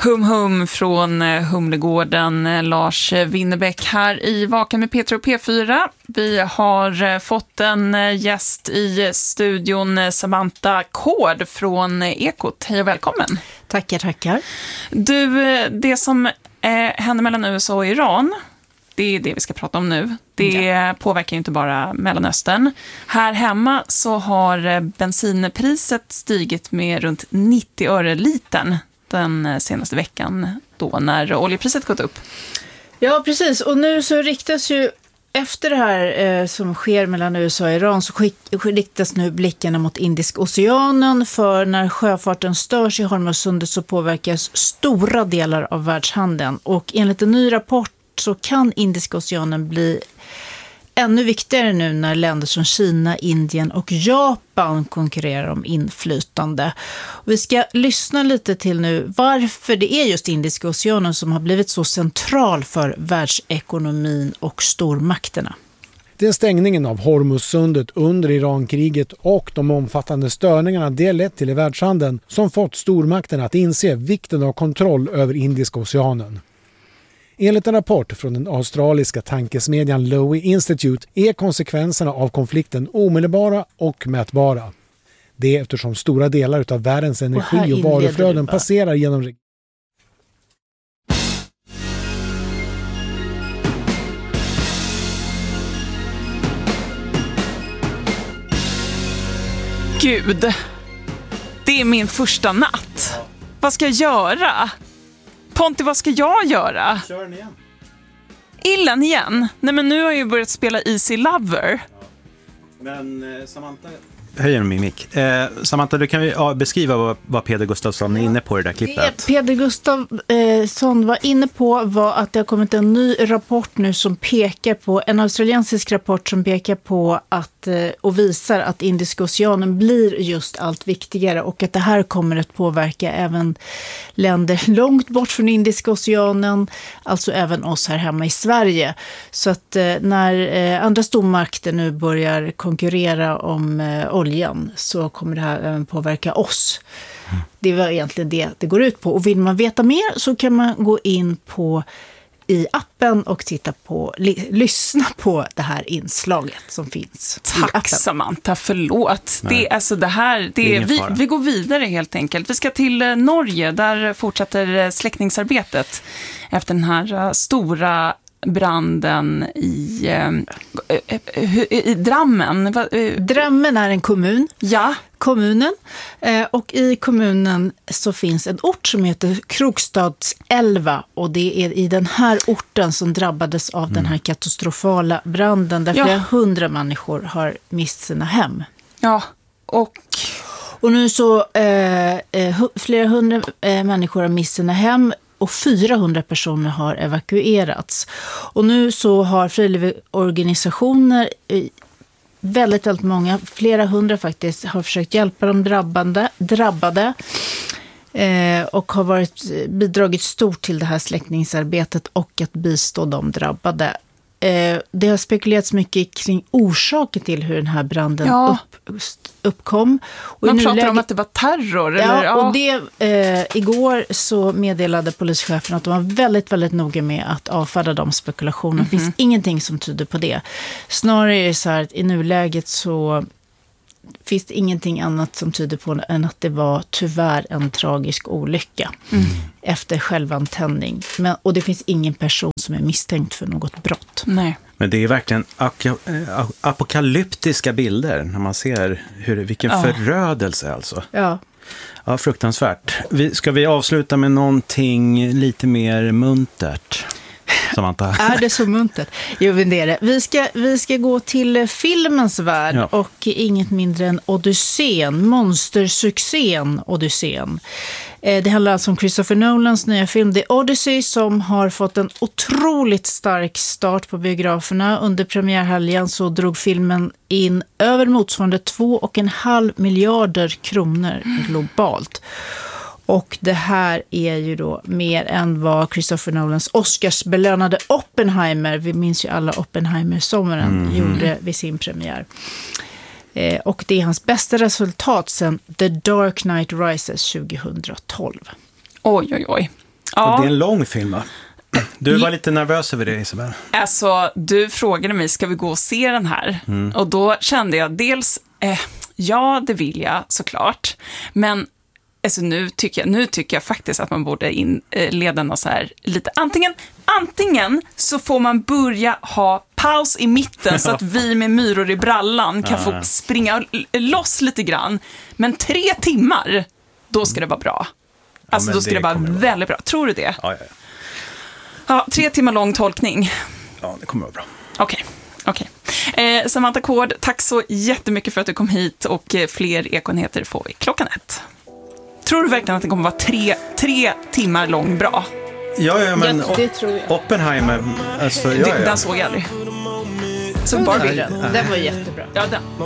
Hum hum från Humlegården, Lars Winnerbäck här i Vaken med Peter och P4. Vi har fått en gäst i studion, Samantha Kord från Ekot. Hej och välkommen. Tackar. Du, det som händer mellan USA och Iran, det är det vi ska prata om nu. Det påverkar ju inte bara Mellanöstern. Här hemma så har bensinpriset stigit med runt 90 öre litern den senaste veckan då när oljepriset gått upp. Ja, precis. Och nu så riktas ju efter det här som sker mellan USA och Iran så riktas nu blickarna mot Indiska oceanen, för när sjöfarten störs i Hormuzsundet så påverkas stora delar av världshandeln. Och enligt en ny rapport så kan Indiska oceanen bli ännu viktigare nu när länder som Kina, Indien och Japan konkurrerar om inflytande. Och vi ska lyssna lite till nu varför det är just Indiska oceanen som har blivit så central för världsekonomin och stormakterna. Det är stängningen av Hormuzsundet under Irankriget och de omfattande störningarna det lett till i världshandeln som fått stormakterna att inse vikten av kontroll över Indiska oceanen. Enligt en rapport från den australiska tankesmedjan Lowy Institute är konsekvenserna av konflikten omedelbara och mätbara. Det är eftersom stora delar av världens energi och varuflöden passerar genom. Gud, det är min första natt. Vad ska jag göra? Ponti, vad ska jag göra? Kör den igen. Illen igen? Nej, men nu har jag ju börjat spela Easy Lover. Men Samantha... Höjer min mick. Samantha, du kan ju beskriva vad Peder Gustafsson är inne på i det där klippet. Det Peder Gustafsson var inne på var att det har kommit en ny rapport nu som pekar på, en australiensisk rapport som pekar på att, och visar att Indiska oceanen blir just allt viktigare och att det här kommer att påverka även länder långt bort från Indiska oceanen, alltså även oss här hemma i Sverige. Så att när andra stormakter nu börjar konkurrera om oljan så kommer det här även påverka oss. Det var egentligen det går ut på. Och vill man veta mer så kan man gå in i appen och lyssna på det här inslaget som finns. Tack Samantha, förlåt. Vi går vidare helt enkelt. Vi ska till Norge, där fortsätter släckningsarbetet efter den här stora branden i Drammen. Drammen är en kommun. Ja. Kommunen. Och i kommunen så finns en ort som heter Krokstadsälva, och det är i den här orten som drabbades av den här katastrofala branden där flera hundra människor har mist sina hem. Ja, och nu så flera hundra människor har mist sina hem och 400 personer har evakuerats. Och nu så har frivilligorganisationer, väldigt många, flera hundra faktiskt, har försökt hjälpa de drabbade och har bidragit stort till det här släckningsarbetet och att bistå de drabbade. Det har spekulerats mycket kring orsaken till hur den här branden uppkom. Och man pratar om att det var terror. Eller? Och igår så meddelade polischefen att de var väldigt, väldigt noga med att avfärda de spekulationerna. Det finns ingenting som tyder på det. Snarare är det så här att i nuläget så finns det ingenting annat som tyder på än att det var tyvärr en tragisk olycka efter självantändning. Och det finns ingen person som är misstänkt för något brott. Nej. Men det är verkligen apokalyptiska bilder när man ser vilken förödelse alltså. Ja. Ja, fruktansvärt. Ska vi avsluta med någonting lite mer muntert? Samantha. Är det så muntert? Jo, det är det. Vi ska gå till filmens värld och inget mindre än Odysseen, monstersuccén Odysseen. Det handlar alltså om Christopher Nolans nya film The Odyssey, som har fått en otroligt stark start på biograferna. Under premiärhelgen så drog filmen in över motsvarande 2,5 miljarder kronor globalt. Och det här är ju då mer än vad Christopher Nolans Oscarsbelönade Oppenheimer, vi minns ju alla Oppenheimer-sommaren, gjorde vid sin premiär. Och det är hans bästa resultat sedan The Dark Knight Rises 2012. Oj. Ja. Och det är en lång film, va? Du var lite nervös över det, Isabel. Alltså, du frågade mig, ska vi gå och se den här? Och då kände jag dels, ja, det vill jag såklart. Men alltså, nu tycker jag faktiskt att man borde inleda något så här lite. Antingen så får man börja ha paus i mitten så att vi med myror i brallan kan få springa loss lite grann. Men 3 timmar, då ska det vara bra. Alltså, då ska det vara väldigt bra. Tror du det? Ja. Ja, 3 timmar lång tolkning. Ja, det kommer att vara bra. Okej. Samantha Kård, tack så jättemycket för att du kom hit, och fler Ekonyheter får vi 1:00. Tror du verkligen att det kommer att vara 3 timmar lång bra? Ja, men det tror jag. Oppenheimer, alltså, Den såg jag aldrig. Så Barbie. Den var jättebra. Ja, den.